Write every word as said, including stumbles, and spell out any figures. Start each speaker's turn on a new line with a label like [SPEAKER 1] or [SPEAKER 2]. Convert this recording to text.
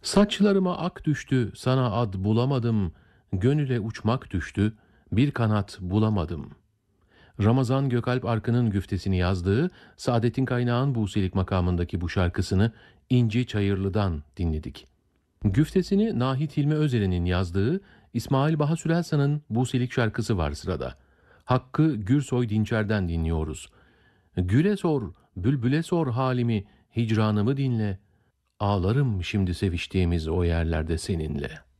[SPEAKER 1] Saçlarıma ak düştü, sana ad bulamadım. Gönüle uçmak düştü, bir kanat bulamadım. Ramazan Gökalp Arkın'ın güftesini yazdığı, Saadettin Kaynağ'ın Buselik makamındaki bu şarkısını İnci Çayırlı'dan dinledik. Güftesini Nahit Hilmi Özer'in yazdığı, İsmail Baha Sürelsan'ın Buselik şarkısı var sırada. Hakkı Gürsoy Dinçer'den dinliyoruz. Güle sor, bülbüle sor halimi, hicranımı dinle. Ağlarım şimdi seviştiğimiz o yerlerde seninle.